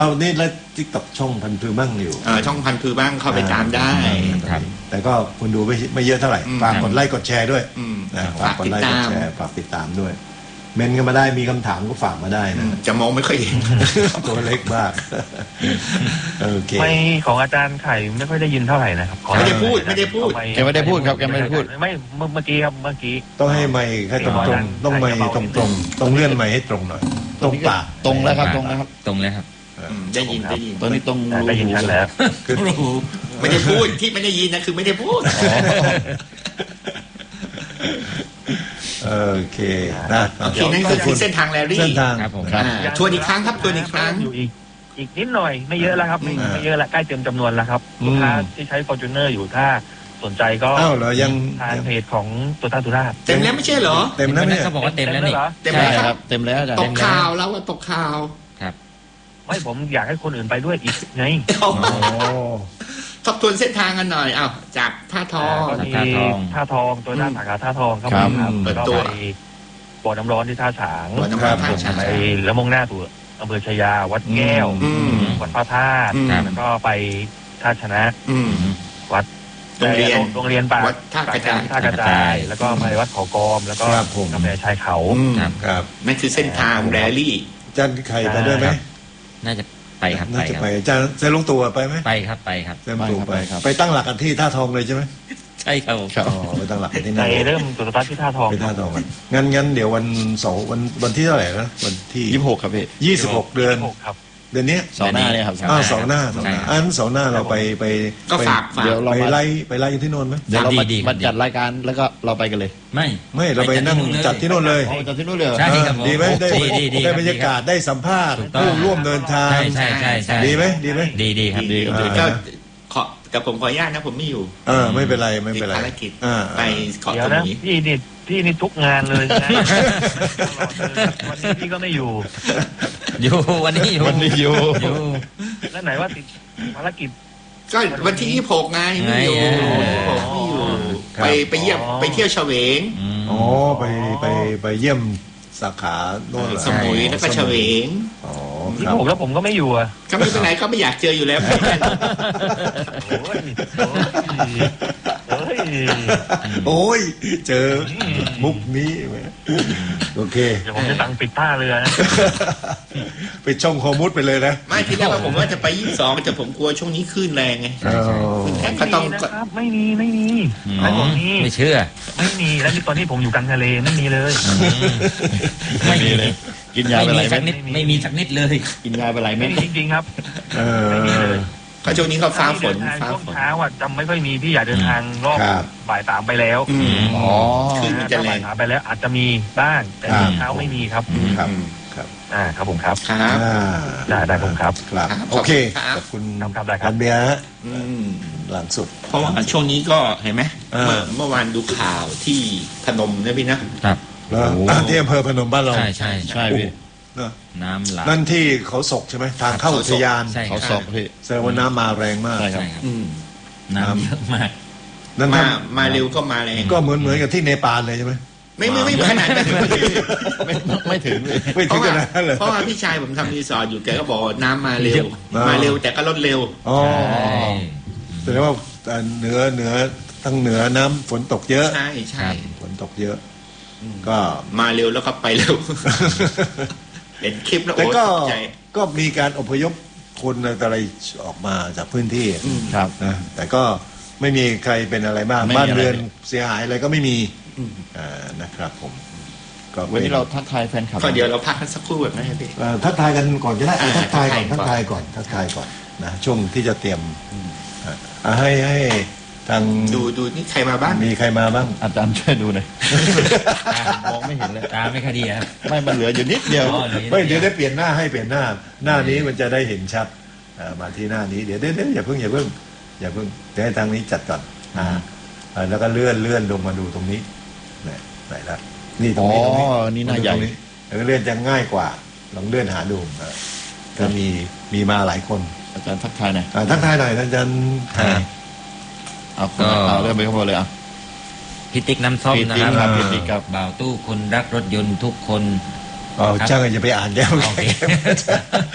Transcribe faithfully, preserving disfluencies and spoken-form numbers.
เอานี่แล้วทิกตอกช่องพันธุ์พือบ้างอยู่ช่องพันธุ์พือบ้างเข้าไปตามได้ครับแต่ก็คุณดูไม่ไม่เยอะเท่าไหร่ฝากกดไลค์กดแชร์ด้วยฝากกดไลค์กดแชร์ฝากติดตามด้วยเมนกันมาได้มีคำถามก็ฝากมาได้นะจะมองไม่ค่อยเห็นตัวเล็กมากโอเคไม่ของอาจารย์ไข่ไม่ค่อยได้ยินเท่าไหร่นะครับไม่ได้พูดไม่ได้พูดแกไม่ได้พูดครับแกไม่ได้พูดไม่เมื่อกี้ครับเมื่อกี้ต้องให้ไมค์ให้ตรงตรงต้องไมค์ตรงตรงต้องเลื่อนไมค์ให้ตรงหน่อยตรงปากตรงแล้วครับตรงแล้วครับตรงแล้วครับได้ยินได้ยินตอนนี้ตรงได้ยินชัดแล้วไม่ได้พูดที่ไม่ได้ยินนะคือไม่ได้พูดโอเคนะโอเคนั่นก็คือเส้นทางแรลลี่เส้นทางครับผมชวนอีกครั้งครับชวนอีกครั้งอยู่อีกอีกนิดหน่อยไม่เยอะแล้วครับไม่ไม่เยอะละใกล้เต็มจำนวนแล้วครับลูกค้าที่ใช้ Fortuner อยู่ถ้าสนใจก็อ้าวเหรอยังทางเพจของตัวท่าสุราษฎร์เต็มแล้วไม่ใช่เหรอเต็มแล้วเนี่ยเขาบอกว่าเต็มแล้วนี่เต็มแล้วครับเต็มแล้วตกข่าวแล้วว่าตกข่าวครับไม่ผมอยากให้คนอื่นไปด้วยอีกไงทบทวนเส้นทางกันหน่อยอ้าวจากท่าทองท่าทองท่าทองตัวท่าสาขาท่าทองครับก็ไปบ่อน้ำร้อนที่ท่าฉางบ่อน้ำร้อนท่าฉางไปแล้วมุ่งหน้าสู่อำเภอชยาวัดแก้ววัดพระธาตุแล้วก็ไปท่าชนะวัดโรงเรียนโรงเรียนป่าท่ากระจายท่ากระจายแล้วก็ไปวัดเขากอมแล้วก็กำแพงชายเขาครับนั่นคือเส้นทางแรลลี่จันไข่ไปด้วยไหมน่าจะไปครับน่าจะไปจะจะลงตัวไปไหมไปครับไปครับจะลงตัวไปไปตั้งหลักกันที่ท่าทองเลยใช่ไหมใช่ครับอ๋อไปตั้งหลักที่นั่นไปเริ่มตัวตั้งที่ท่าทองไปท่าทองงั้นงั้นเดี๋ยววันเสาร์วันวันที่เท่าไหร่นะวันที่ยี่สิบหกครับพี่ยี่สิบหกเดือนเดือนนี้เสาร์หน้าเนี่ยครับอ้าวเสาร์หน้าเสาร์หน้าอันเสาร์หน้าเราไปไปก็ฝากเดี๋ยวเราไปไล่ไปไล่ที่โน่นไหมเดี๋ยวเรามาจัดรายการแล้วก็เราไปกันเลยไม่ไม่เราไปนั่งจัดที่โน่นเลยจัดที่โน่นเลยใช่ครับดีไหมได้ได้บรรยากาศได้สัมภาษณ์ผู้ร่วมเดินทางใช่ใช่ใช่ดีไหมดีไหมดีดีครับดีก็ขอกับผมขออนุญาตนะผมไม่อยู่เออไม่เป็นไรไม่เป็นไรภารกิจไปเกาะสมุยพี่นี่พี่นี่ทุกงานเลยนะวันนี้พี่ก็ไม่อยู่อยู่วันนี้อยู่วันนี้อยู่แล้วไหนว่าติดภารกิจก็วันที่ยี่สิบหกไงไม่อยู่ไม่อยู่ไปไปเยี่ยมไปเที่ยวเฉวงอ๋อไปไปไปเยี่ยมสาขาโน่นสมุยแล้วก็เฉวงอ๋อที่ผมแล้วผมก็ไม่อยู่อ่ะก็ไม่เป็นไรก็ไม่อยากเจออยู่แล้วโอ้ยเจอมุกนี้โอเคเดี๋ยวผมจะตั้งปิดท่าเรือนะปิดช่องโฮมุดไปเลยนะไม่ทีแรกว่าผมว่าจะไปยี่สิบสองแต่ผมกลัวช่วงนี้คลื่นแรงไงก็ต้องไม่มีไม่มีไม่มีไม่เชื่อไม่มีแล้วตอนนี้ผมอยู่กลางทะเลไม่มีเลยไม่มีเลยกินยาไปไหนสักนิดไม่มีสักนิดเลยกินยาไปไหนไม่จริงๆครับไม่มีเลยก็ช่วงนี้เขาฟ้าฝนฟ้าฝนเช้าอ่ะจำไม่ค่อยมีพี่อยากเดินทางรอบบ่ายสามไปแล้วอ๋อคือจะบ่ายสามไปแล้วอาจจะมีบ้างแต่เช้าไม่มีครับครับครับอ่าครับผมครับครับได้ได้ผมครับครับโอเคขอบคุณครับได้ครับเบียร์หลังสุดเพราะว่าช่วงนี้ก็เห็นไหมเมื่อเมื่อวานดูข่าวที่พนมนะพี่นะครับที่อำเภอพนมบ้านเราใช่ใช่ใช่พี่น้ำหลากนั่นที่เขาศกใช่ไหมทางเข้าอุทยานเขาศกพี่แสดงว่าน้ำมาแรงมากใช่ครับน้ำเยอะมากนั่นมามาเร็วก็มาแรงก็เหมือนเหมือนกับที่เนปาลเลยใช่ไหมไม่ไม่ไม่ขนาดนั้นไม่ไม่ถึงไม่ถึงขนาดนั้นเลยเพราะว่าพี่ชายผมทำรีสอร์ทอยู่แกก็บอกน้ำมาเร็วมาเร็วแต่ก็ลดเร็วอ๋อแสดงว่าเหนือเหนือทั้งเหนือน้ำฝนตกเยอะใช่ใช่ฝนตกเยอะก็มาเร็วแล้วก็ไปเร็วเห็นคลิปแล้วโอ้ใจก็มีการอพยพคนอะไรออกมาจากพื้นที่ครับนะแต่ก็ไม่มีใครเป็นอะไรมากบ้านเรือนเสียหายอะไรก็ไม่มีนะครับผมก็วันนี้เราทักทายแฟนคลับก็เดี๋ยวเราพักกันสักครู่แบบนั้นพี่ทักทายกันก่อนจะได้ทักทายก่อนทักทายก่อนทักทายก่อนนะช่วงที่จะเตรียมให้ให้ทางดูดูนี่ใครมาบ้างมีใครมาบ้างอาจารย์ช่วยดูหน่อยมองไม่เห็นเลยตาไม่ค่อยดีครับไม่มันเหลืออยู่นิดเดียวไม่เดี๋ยวได้เปลี่ยนหน้าให้เปลี่ยนหน้าหน้านี้มันจะได้เห็นชัดมาที่หน้านี้เดี๋ยวเดี๋ยวอย่าเพิ่งอย่าเพิ่งอย่าเพิ่งเดี๋ยวให้ทางนี้จัดก่อนอ่าแล้วก็เลื่อนเลื่อนลงมาดูตรงนี้เนี่ยไหนละนี่ตรงนี้ตรงนี้นี่หน้าใหญ่แล้วก็เลื่อนจะง่ายกว่าลองเลื่อนหาดูก็มีมีมาหลายคนอาจารย์ทักทายหน่อยทักทายหน่อยอาจารย์เอาก็เริ่มไปข้างบนเลยอ่ะพิติกน้ำส้มนะครับพิติกกับบ่าวตู้คนรักรถยนต์ทุกคนอ๋อช่างอย่าไปอ่านแล้ว